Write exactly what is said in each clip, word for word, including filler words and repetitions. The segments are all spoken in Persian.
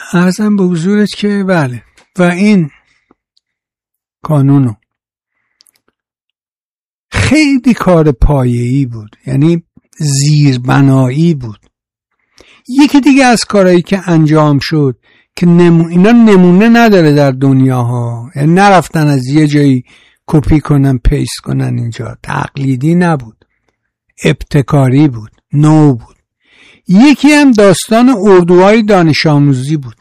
عرضم به حضورت که بله و این کانونو خیلی کار پایه‌ای بود، یعنی زیربنایی بود. یکی دیگه از کارهایی که انجام شد که نمو... اینا نمونه نداره در دنیا ها، یعنی نرفتن از یه جایی کپی کنن پیست کنن، اینجا تقلیدی نبود، ابتکاری بود، نو بود. یکی هم داستان اردوهای دانش آموزی بود.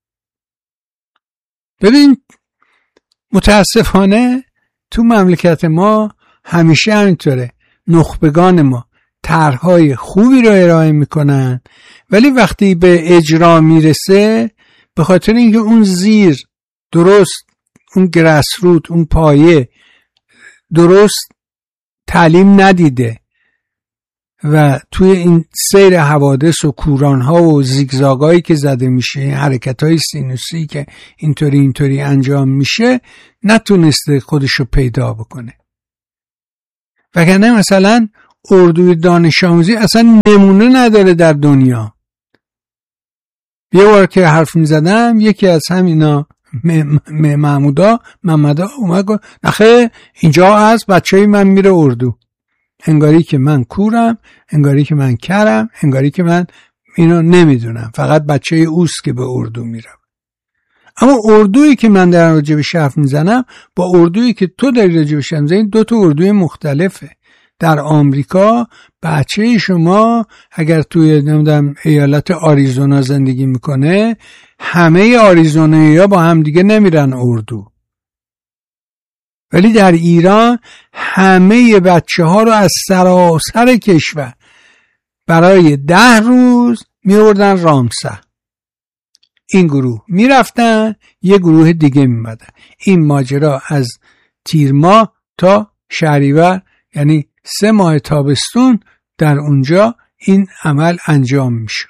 ببین متاسفانه تو مملکت ما همیشه همینطوره، نخبگان ما طرح‌های خوبی رو ارائه میکنن ولی وقتی به اجرا میرسه به خاطر اینکه اون زیر درست، اون گرسروت، اون پایه درست تعلیم ندیده و توی این سیر حوادث و کوران‌ها و زیگزاگایی که زده میشه، حرکت‌های سینوسی که اینطوری اینطوری انجام میشه، نتونسته خودشو پیدا بکنه. وگرنه مثلا اردوی دانش آموزی اصلا نمونه نداره در دنیا. یه بار که حرف میزدم یکی از همینا محمودا محمدا اومد گفت نخه اینجا از بچه‌ی من میره اردو، انگاری که من کورم، انگاری که من کرم، انگاری که من اینو نمیدونم، فقط بچه اوست که به اردو میرم. اما اردویی که من در راجبش حرف میزنم با اردویی که تو در راجبش حرف میزنی دو تا اردوی مختلفه. در آمریکا بچه شما اگر توی نمیدونم ایالت آریزونا زندگی میکنه، همه آریزونایی‌ها با هم دیگه نمیرن اردو، ولی در ایران همه بچه ها رو از سراسر کشور برای ده روز میوردن رامسر. این گروه میرفتن، یه گروه دیگه میمدن. این ماجرا از تیر ماه تا شهریور، یعنی سه ماه تابستون در اونجا این عمل انجام میشد.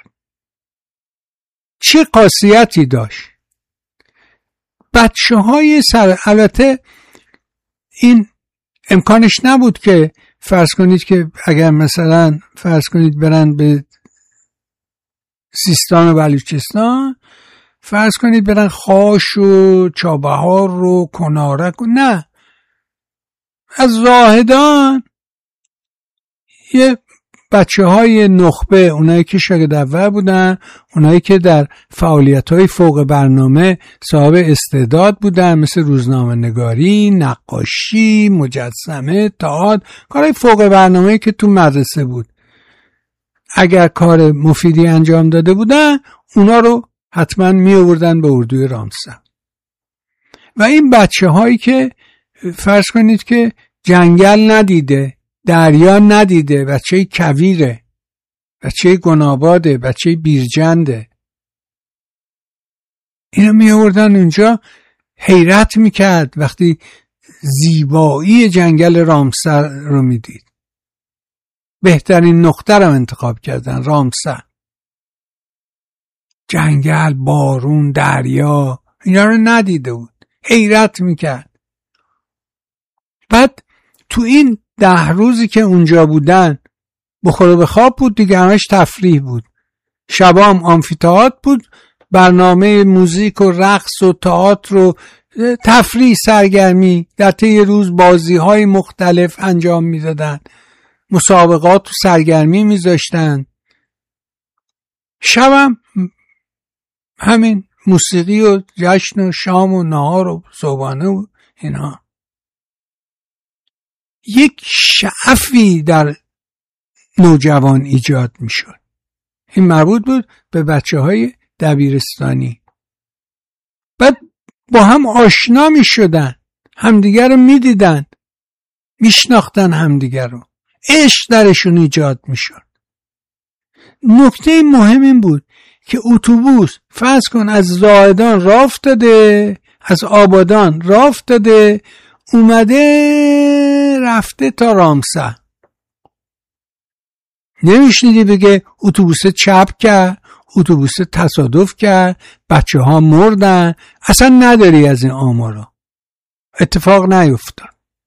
چه خاصیتی داشت؟ بچه های سر البته این امکانش نبود که فرض کنید که اگر مثلا فرض کنید برن به سیستان و بلوچستان، فرض کنید برن خاش و چابهار و کنارک و نه، از زاهدان یه بچه های نخبه، اونایی که شاگرد اول بودن، اونایی که در فعالیت های فوق برنامه صاحب استعداد بودن، مثل روزنامه نگاری، نقاشی، مجسمه، تئاتر، کارهای فوق برنامه‌ای که تو مدرسه بود، اگر کار مفیدی انجام داده بودن اونا رو حتما می آوردن به اردوی رامسر. و این بچه هایی که فرض کنید که جنگل ندیده، دریا ندیده، بچه کویره، بچه گناباده، بچه بیرجنده، اینو می آوردن اونجا. حیرت میکرد وقتی زیبایی جنگل رامسر رو میدید. بهترین نقطه رو انتخاب کردن، رامسر. جنگل، بارون، دریا، اینا رو ندیده بود، حیرت میکرد. بعد تو این ده روزی که اونجا بودن بخور و بخواب بود دیگه، همش تفریح بود. شبام آمفی‌تئاتر بود، برنامه موزیک و رقص و تئاتر و تفریح، سرگرمی. در طی روز بازی‌های مختلف انجام می‌دادن، مسابقات و سرگرمی می‌ذاشتن. شبم همین موسیقی و جشن و شام و نهار و صبحانه و اینا. یک شعفی در نوجوان ایجاد می شد. این مربوط بود به بچه های دبیرستانی. بعد با هم آشنا می شدن، همدیگر رو می دیدن، می شناختن همدیگر رو، عشق درشون ایجاد می شد. نکته مهم این بود که اتوبوس فرض کن از زاهدان راه افتاده، از آبادان راه افتاده، اومده رفته تا رامسر. نمیشنیدی بگه اتوبوس چپ کرد، اتوبوس تصادف کرد، بچه ها مردن. اصلا نداری از این آمارا، اتفاق نیفتاد.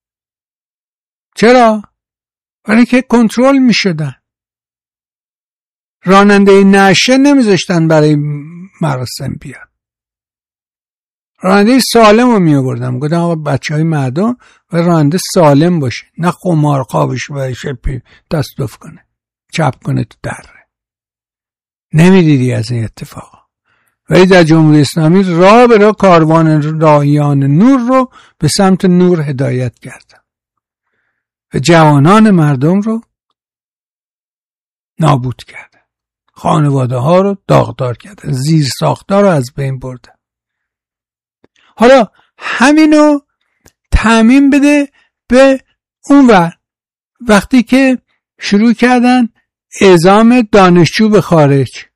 چرا؟ برای که کنترل می شدن. راننده نشه نمیذاشتن برای مراسم بیاد. راننده سالم رو می آوردم، گفتم آقا بچه های مردم و راننده سالم باشه، نه قمار خوابش باشه تصادف کنه چپ کنه تو دره. نمیدیدی از این اتفاق. ولی در جمهوری اسلامی راه به راه کاروان راهیان نور رو به سمت نور هدایت کردن و جوانان مردم رو نابود کردن، خانواده ها رو داغدار کردن، زیر ساختار رو از بین بردن. حالا همینو تعمیم بده به اون ور. وقتی که شروع کردن اعزام دانشجو به خارج،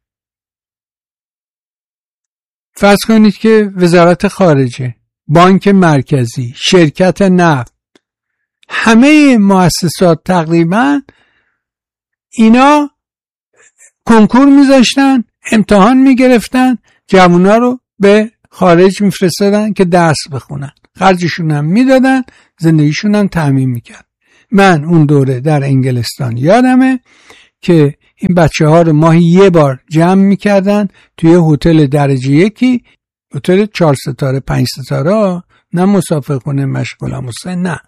فرض کنید که وزارت خارجه، بانک مرکزی، شرکت نفت، همه مؤسسات تقریبا اینا کنکور میذاشتن، امتحان میگرفتن، جوونا رو به خارج میفرستادن که درس بخونن، خرجشون هم میدادن، زندگیشون هم تامین میکرد. من اون دوره در انگلستان یادمه که این بچه ها رو ماهی یه بار جمع میکردن توی هتل درجه یکی، هتل چهار ستاره پنج ستاره، نه مسافرخونه مشغول مسن، نه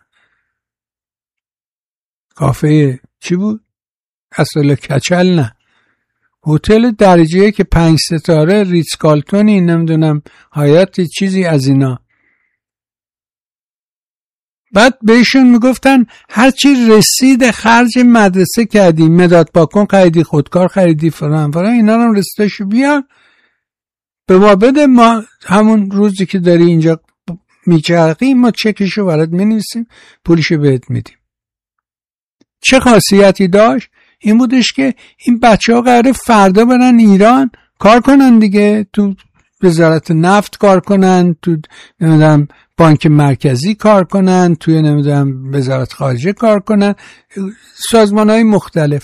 کافه چی بود اصلا کچل، نه هتل درجه یک پنج ستاره، ریتز کالتونی، نمیدونم حیاتی چیزی از اینا. بعد بهشون میگفتن هرچی رسید خرج مدرسه کردی، مداد پاکن خریدی، خودکار خریدی، فلان فلان، اینا رو رسیدشو بیار به ما بده، ما همون روزی که داری اینجا میچرقی ما چکشو برات مینویسیم، پولشو بهت میدیم. چه خاصیتی داشت؟ این بودش که این بچه ها قراره فردا برن ایران کار کنن دیگه، تو وزارت نفت کار کنن، تو نمیدونم بانک مرکزی کار کنن، توی نمیدونم وزارت خارجه کار کنن، سازمان های مختلف.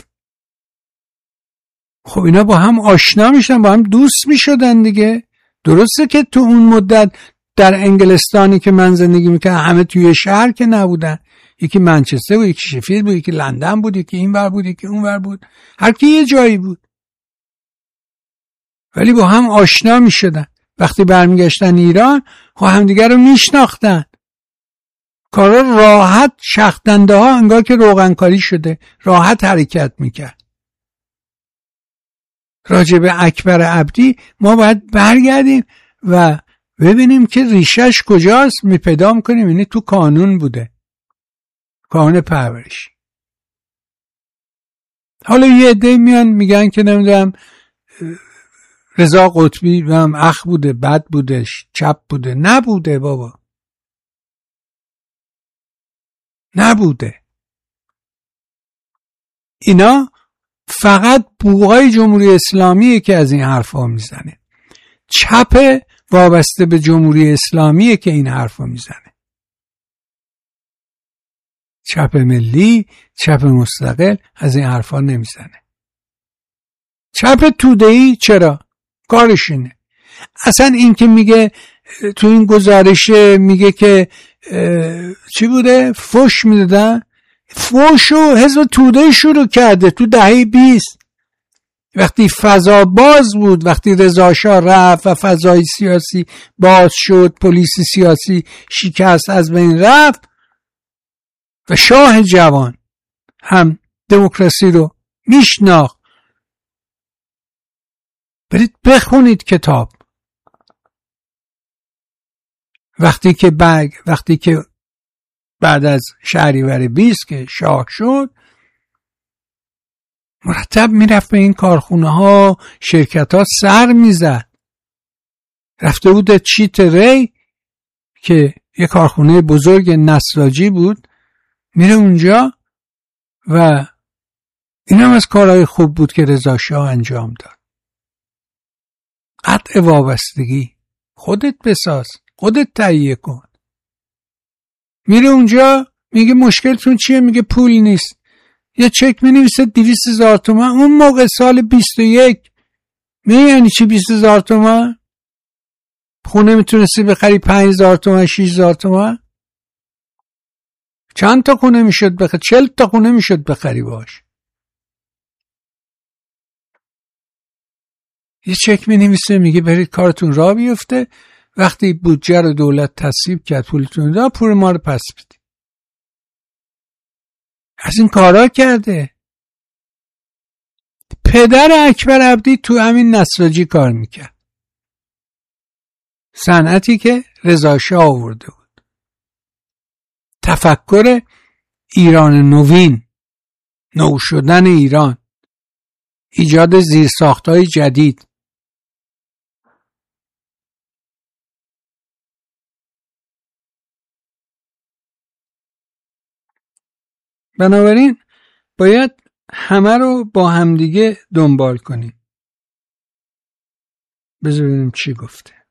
خب اینا با هم آشنا میشن، با هم دوست میشدن دیگه. درسته که تو اون مدت در انگلستانی که من زندگی میکردم همه توی شهر که نبودن، یکی منچستر بود، یکی شفیلد بود، یکی لندن بود، یکی این ور بود، یکی اون ور بود، هر کی یه جایی بود، ولی با هم آشنا می شدن. وقتی برمیگشتن ایران خب همدیگر رو می شناختن، کارا راحت، شختنده ها انگار که روغنکاری شده، راحت حرکت میکرد. راجع به اکبر عبدی ما باید برگردیم و ببینیم که ریشش کجاست، می پیدا میکنیم اینه تو قانون بوده، قانون پرورش. حالا یه عده میان میگن که نمیدونم رضا قطبی هم اخ بوده، بد بوده، چپ بوده. نبوده بابا، نبوده. اینا فقط بوغای جمهوری اسلامیه که از این حرفا میزنه، چپ وابسته به جمهوری اسلامیه که این حرفا میزنه، چپ ملی، چپ مستقل از این حرفا نمیزنه. چپ توده‌ای چرا؟ کارش اینه. اصلا این که میگه تو این گزارشه میگه که چی بوده؟ فوش میدادن، فوشو حزب توده شروع کرده تو دهه بیست، وقتی فضا باز بود، وقتی رضا شاه رفت و فضای سیاسی باز شد، پلیس سیاسی شکست، از بین رفت و شاه جوان هم دموکراسی رو میشناخت. برید بخونید کتاب. وقتی که بگ وقتی که بعد از شهریور بیست که شاه شد، مرتب میرفت به این کارخونه ها، شرکت ها سر میزد. رفته بود چیت ری که یه کارخونه بزرگ نساجی بود، میره اونجا و این هم از کارهای خوب بود که رضا شاه انجام داد. قطع وابستگی، خودت بساز، خودت تهیه کن. میره اونجا میگه مشکلتون چیه؟ میگه پول نیست. یه چک مینویسه دویست هزار تومان. اون موقع سال بیست و یک میگه یعنی چی بیست هزار تومان؟ خونه میتونستی بخری پنج هزار تومان، شش هزار تومان. چند تا خونه میشد بخری؟ چهل تا خونه میشد بخری باش. یه چک می نویسه میگه برید کارتون راه بیفته، وقتی بودجه رو دولت تصویب کرد پولتون داد، پول ما رو پس بدید. از این کارا کرده. پدر اکبر عبدی تو همین نساجی کار میکرد، صنعتی که رضا شاه آورده بود. تفکر ایران نوین، نو شدن ایران، ایجاد زیرساخت‌های جدید. بنابراین باید همه رو با همدیگه دنبال کنیم. بذار ببینیم چی گفته.